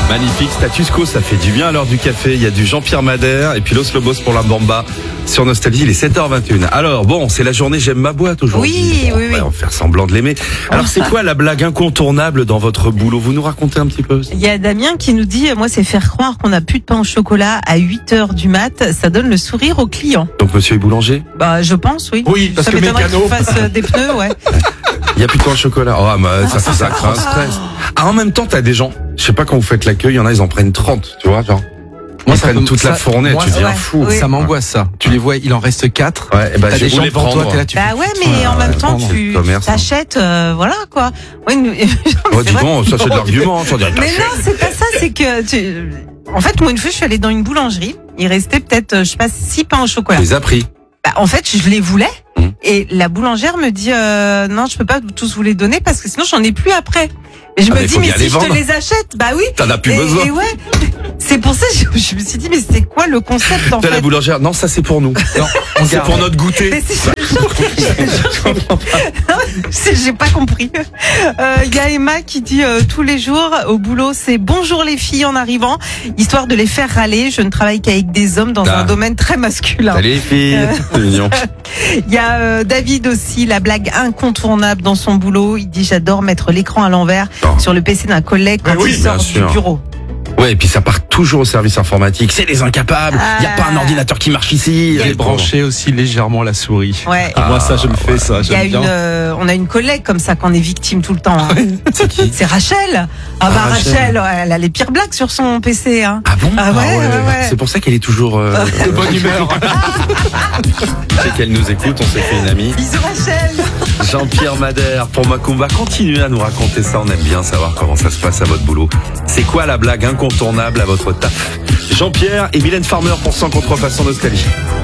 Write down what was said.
Magnifique, status quo, ça fait du bien à l'heure du café. Il y a du Jean-Pierre Madère et puis Los Lobos pour la Bamba sur Nostalgie. Il est 7h21. Alors bon, c'est la journée J'aime ma boîte aujourd'hui. Oui. On va faire semblant de l'aimer. Alors c'est quoi la blague incontournable dans votre boulot? Vous nous racontez un petit peu? Il y a Damien qui nous dit, moi, c'est faire croire qu'on n'a plus de pain au chocolat à 8h du mat. Ça donne le sourire aux clients. Donc monsieur est boulanger? Bah, je pense, oui. Oui, parce ça que m'étonnerait mécano. qu'il fasse des pneus, ouais. Il y a plus de pain au chocolat. Oh, ça craint un stress. Ah, en même temps, t'as des gens, je sais pas quand vous faites l'accueil, il y en a, ils en prennent 30, tu vois, genre. Ils prennent toute la fournée, moi, tu deviens ouais. fou. Oui. Ça m'angoisse ça. Tu les vois, il en reste 4. Ouais, et bah, T'as j'ai des gens voulu devant toi, prendre. t'es là, tu Bah fais, ouais, mais en même temps, tu commerce, hein. t'achètes, voilà, quoi. Ouais, Oh, dis donc, ça c'est de l'argument, hein, sans dire, Mais non, c'est pas ça, c'est que en fait, moi, une fois, je suis allée dans une boulangerie. Il restait peut-être, je sais pas, 6 pains au chocolat. Tu les as pris. Bah, en fait, je les voulais. Et la boulangère me dit, non, je peux pas tous vous les donner parce que sinon, j'en ai plus après. Et je Ah, me mais dis, faut mais bien si les je te vendre. les achète, bah oui. T'en as plus besoin. Et ouais. C'est pour ça que je me suis dit, mais c'est quoi le concept, en T'as la fait? boulangère. Non, ça c'est pour nous. Non, c'est pour notre goûter. Mais j'ai pas compris. Il y a Emma qui dit tous les jours au boulot, c'est bonjour les filles en arrivant, histoire de les faire râler. Je ne travaille qu'avec des hommes dans un domaine très masculin. Salut les filles. C'est mignon. Il y a David aussi, la blague incontournable dans son boulot. Il dit j'adore mettre l'écran à l'envers sur le PC d'un collègue quand oui, il sort bien du sûr. bureau. Ouais, et puis ça part toujours au service informatique. C'est des incapables. Il y a pas un ordinateur qui marche ici. il est branché aussi légèrement la souris. Ouais. Et moi, ça, je le fais, ça. Il y a J'aime bien. on a une collègue comme ça qu'on est victime tout le temps. Hein. C'est qui? C'est Rachel. Ah bah Rachel, elle a les pires blagues sur son PC. Hein. Ah bon? Ah ouais. C'est pour ça qu'elle est toujours De bonne humeur. Je sais qu'elle nous écoute, on s'est fait une amie. Bisous Rachel. Jean-Pierre Madère pour Macumba. Continuez à nous raconter ça, on aime bien savoir comment ça se passe à votre boulot. C'est quoi la blague incontournable à votre taf? Jean-Pierre et Mylène Farmer pour 100 contrefaçons Nostalgie.